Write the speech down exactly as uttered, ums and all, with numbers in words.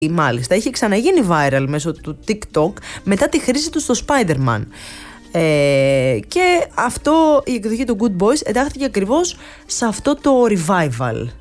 μάλιστα είχε ξαναγίνει viral μέσω του TikTok μετά τη χρήση του στο Spider-Man. Ε, και αυτό, η εκδοχή του Good Boys εντάχθηκε ακριβώς σε αυτό το revival.